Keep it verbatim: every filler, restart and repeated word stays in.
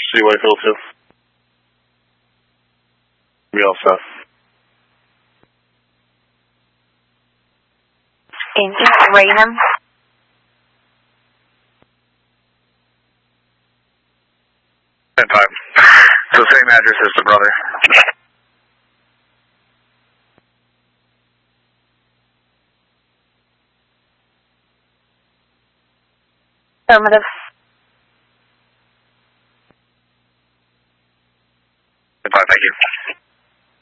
C Whitefield two. We all set. In East Raynham. Same time. So same address as the brother. Affirmative.